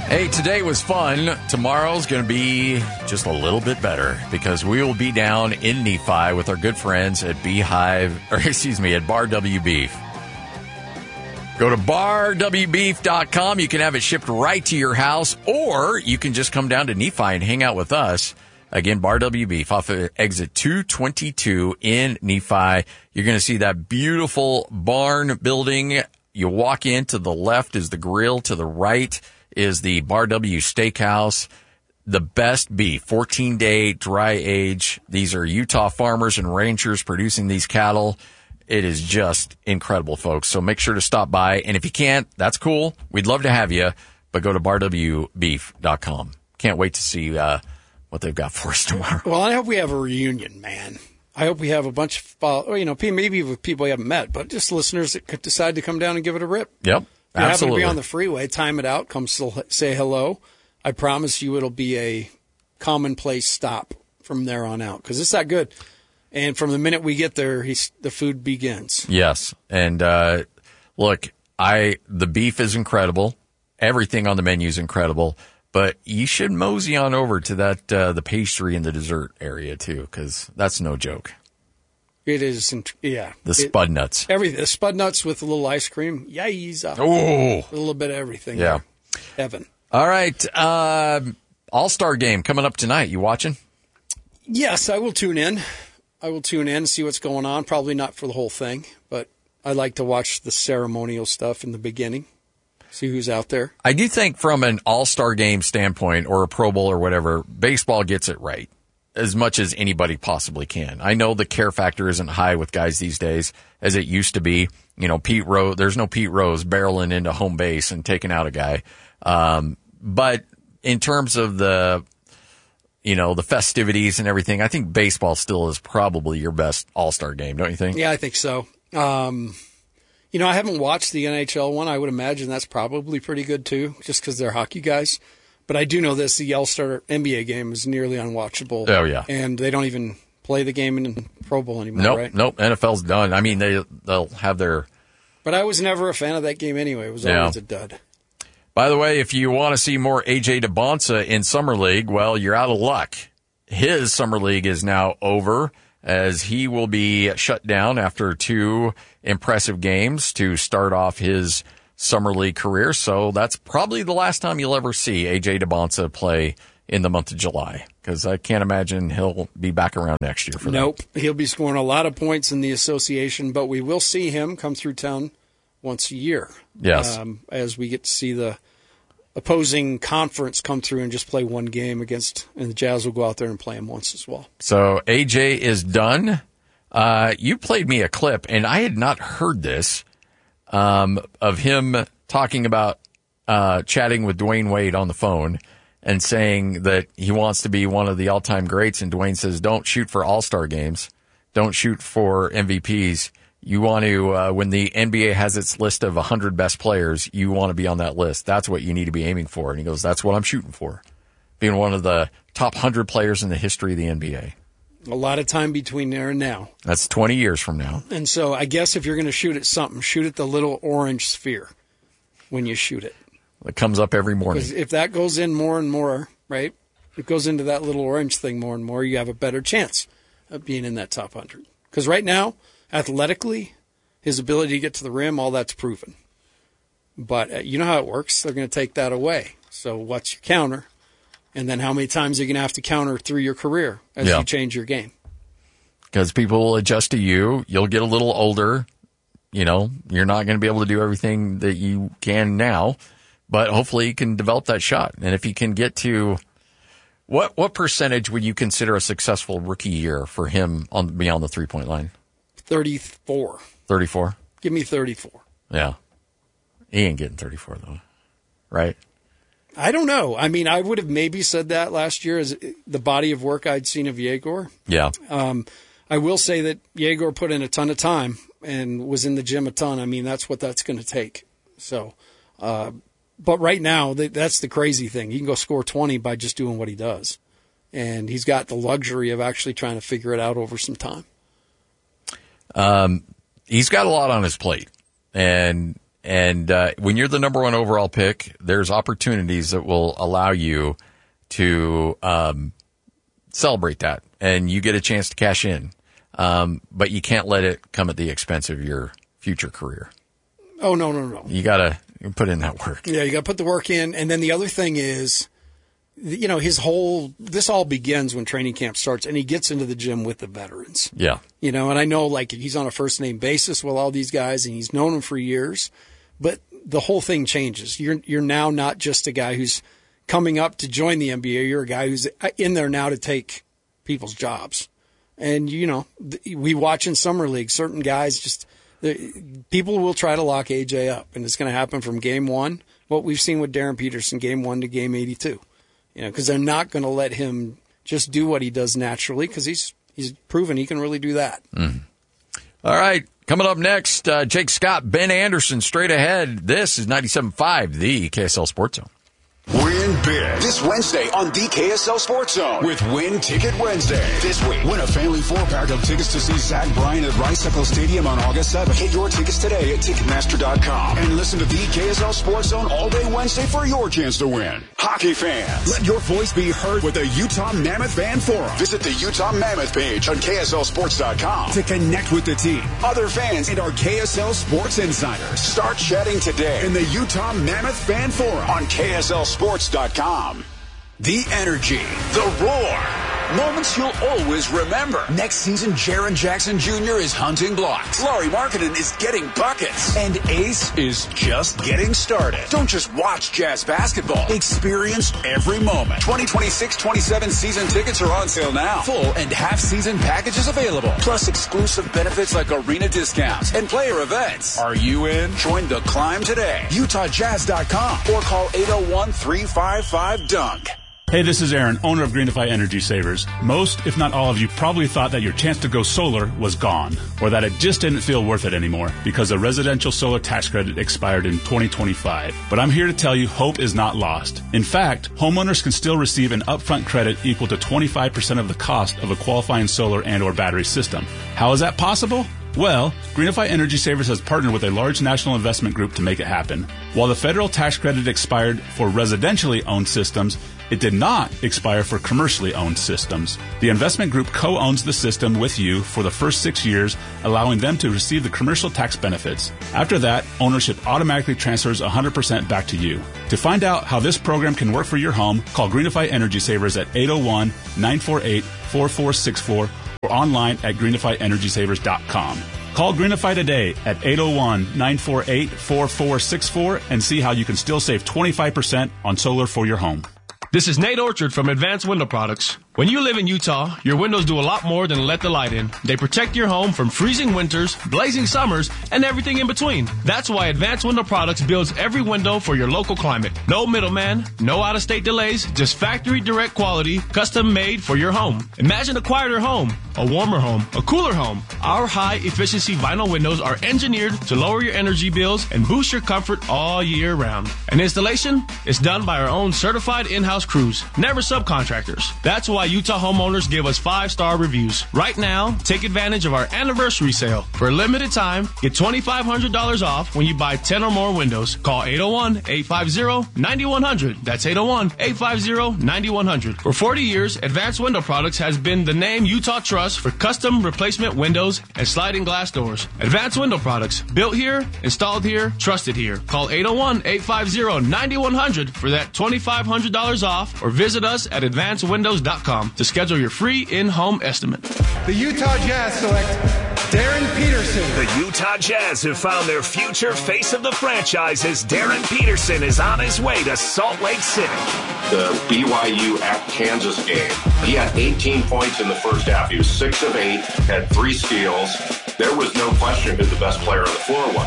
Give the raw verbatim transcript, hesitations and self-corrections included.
Hey, today was fun. Tomorrow's going to be just a little bit better because we will be down in Nephi with our good friends at Beehive, or excuse me, at Bar W Beef. Go to bar w beef dot com. You can have it shipped right to your house, or you can just come down to Nephi and hang out with us. Again, Bar W Beef off of exit two twenty-two in Nephi. You're going to see that beautiful barn building. You walk in, to the left is the grill, to the right is the Bar W Steakhouse. The best beef, fourteen-day dry age. These are Utah farmers and ranchers producing these cattle. It is just incredible, folks. So make sure to stop by. And if you can't, that's cool. We'd love to have you, but go to bar w beef dot com. Can't wait to see uh, what they've got for us tomorrow. Well, I hope we have a reunion, man. I hope we have a bunch of, uh, you know, maybe with people we haven't met, but just listeners that could decide to come down and give it a rip. Yep, if you absolutely. happen to be on the freeway, time it out, come say hello. I promise you it'll be a commonplace stop from there on out because it's that good. And from the minute we get there, he's, the food begins. Yes. And uh, look, I the beef is incredible. Everything on the menu is incredible. But you should mosey on over to that uh, the pastry and the dessert area, too, because that's no joke. It is, yeah. The spud nuts. It, everything. The spud nuts with a little ice cream. Yay's. Oh. A little bit of everything. Yeah. There. Heaven. All right. Uh, All-Star game coming up tonight. You watching? Yes, I will tune in. I will tune in and see what's going on. Probably not for the whole thing, but I like to watch the ceremonial stuff in the beginning, see who's out there. I do think from an all-star game standpoint or a Pro Bowl or whatever, baseball gets it right as much as anybody possibly can. I know the care factor isn't high with guys these days as it used to be. You know, Pete Rose, there's no Pete Rose barreling into home base and taking out a guy. Um, but in terms of the... you know, the festivities and everything, I think baseball still is probably your best all-star game, don't you think? Yeah, I think so. Um, you know, I haven't watched the N H L one. I would imagine that's probably pretty good, too, just because they're hockey guys. But I do know this, the All-Star N B A game is nearly unwatchable. Oh, yeah. And they don't even play the game in Pro Bowl anymore, nope, right? Nope, N F L's done. I mean, they, they'll have their... But I was never a fan of that game anyway. It was yeah. always a dud. By the way, if you want to see more A J DeBonsa in Summer League, well, you're out of luck. His Summer League is now over as he will be shut down after two impressive games to start off his Summer League career. So that's probably the last time you'll ever see A J DeBonsa play in the month of July because I can't imagine he'll be back around next year for nope. that. Nope. He'll be scoring a lot of points in the association, but we will see him come through town once a year. Yes. Um, as we get to see the opposing conference come through and just play one game against, and the Jazz will go out there and play him once as well. So A J is done. Uh, you played me a clip, and I had not heard this, um, of him talking about uh, chatting with Dwayne Wade on the phone and saying that he wants to be one of the all-time greats, and Dwayne says, don't shoot for all-star games. Don't shoot for M V Ps. You want to, uh, when the N B A has its list of one hundred best players, you want to be on that list. That's what you need to be aiming for. And he goes, that's what I'm shooting for. Being one of the top one hundred players in the history of the N B A. A lot of time between there and now. That's twenty years from now. And so I guess if you're going to shoot at something, shoot at the little orange sphere when you shoot it. It comes up every morning. Because if that goes in more and more, right, it goes into that little orange thing more and more, you have a better chance of being in that top one hundred. Because right now, athletically, his ability to get to the rim, all that's proven. But uh, you know how it works. They're going to take that away. So what's your counter? And then how many times are you going to have to counter through your career as yeah. you change your game? Because people will adjust to you. You'll get a little older. You know, you're not going to be able to do everything that you can now. But hopefully you can develop that shot. And if you can get to... What what percentage would you consider a successful rookie year for him on beyond the three-point line? thirty-four. thirty-four? Give me thirty-four. Yeah. He ain't getting thirty-four, though. Right? I don't know. I mean, I would have maybe said that last year as the body of work I'd seen of Yegor. Yeah. Um, I will say that Yegor put in a ton of time and was in the gym a ton. I mean, that's what that's going to take. So, uh, but right now, that's the crazy thing. He can go score twenty by just doing what he does. And he's got the luxury of actually trying to figure it out over some time. Um, he's got a lot on his plate. And and uh, when you're the number one overall pick, there's opportunities that will allow you to um, celebrate that, and you get a chance to cash in. Um, but you can't let it come at the expense of your future career. Oh, no, no, no. You got to put in that work. Yeah, you got to put the work in. And then the other thing is, you know, his whole, this all begins when training camp starts, and he gets into the gym with the veterans. Yeah. You know, and I know, like, he's on a first name basis with all these guys, and he's known them for years, but the whole thing changes. You're, you're now not just a guy who's coming up to join the N B A. You're a guy who's in there now to take people's jobs. And, you know, we watch in summer league, certain guys just, people will try to lock A J up, and it's going to happen from game one. What we've seen with Darren Peterson, game one to game eighty-two, you know, because they're not going to let him just do what he does naturally, because he's he's proven he can really do that. Mm. All right, coming up next, uh, Jake Scott, Ben Anderson, straight ahead. This is ninety-seven point five, the K S L Sports Zone. Win big this Wednesday on the K S L Sports Zone with Win Ticket Wednesday. This week, win a family four-pack of tickets to see Zach Bryan at Rice-Eccles Stadium on August seventh. Get your tickets today at Ticketmaster dot com and listen to the K S L Sports Zone all day Wednesday for your chance to win. Hockey fans, let your voice be heard with the Utah Mammoth Fan Forum. Visit the Utah Mammoth page on K S L Sports dot com to connect with the team, other fans, and our K S L Sports insiders. Start chatting today in the Utah Mammoth Fan Forum on K S L Sports dot com. The energy, the roar, moments you'll always remember. Next season, Jaren Jackson Junior is hunting blocks. Laurie Markkinen is getting buckets. And Ace is just getting started. Don't just watch Jazz basketball. Experience every moment. twenty twenty-six twenty-seven season tickets are on sale now. Full and half season packages available. Plus exclusive benefits like arena discounts and player events. Are you in? Join the climb today. Utah Jazz dot com or call eight oh one, three five five, dunk. Hey, this is Aaron, owner of Greenify Energy Savers. Most, if not all of you, probably thought that your chance to go solar was gone, or that it just didn't feel worth it anymore because the residential solar tax credit expired in twenty twenty-five. But I'm here to tell you hope is not lost. In fact, homeowners can still receive an upfront credit equal to twenty-five percent of the cost of a qualifying solar and or battery system. How is that possible? Well, Greenify Energy Savers has partnered with a large national investment group to make it happen. While the federal tax credit expired for residentially owned systems, it did not expire for commercially owned systems. The investment group co-owns the system with you for the first six years, allowing them to receive the commercial tax benefits. After that, ownership automatically transfers one hundred percent back to you. To find out how this program can work for your home, call Greenify Energy Savers at eight oh one, nine four eight, four four six four or online at greenify energy savers dot com. Call Greenify today at eight oh one, nine four eight, four four six four and see how you can still save twenty-five percent on solar for your home. This is Nate Orchard from Advanced Window Products. When you live in Utah, your windows do a lot more than let the light in. They protect your home from freezing winters, blazing summers, and everything in between. That's why Advanced Window Products builds every window for your local climate. No middleman, no out-of-state delays, just factory direct quality, custom made for your home. Imagine a quieter home, a warmer home, a cooler home. Our high-efficiency vinyl windows are engineered to lower your energy bills and boost your comfort all year round. And installation is done by our own certified in-house crews, never subcontractors. That's why Utah homeowners give us five-star reviews. Right now, take advantage of our anniversary sale. For a limited time, get twenty-five hundred dollars off when you buy ten or more windows. Call eight oh one, eight five zero, nine one zero zero. That's eight oh one, eight five zero, nine one zero zero. For forty years, Advanced Window Products has been the name Utah trusts for custom replacement windows and sliding glass doors. Advanced Window Products, built here, installed here, trusted here. Call eight oh one, eight five zero, nine one zero zero for that twenty-five hundred dollars off or visit us at advanced windows dot com to schedule your free in-home estimate. The Utah Jazz select Darren Peterson. The Utah Jazz have found their future face of the franchise as Darren Peterson is on his way to Salt Lake City. The B Y U at Kansas game, he had eighteen points in the first half. He was six of eight, had three steals. There was no question who the best player on the floor was.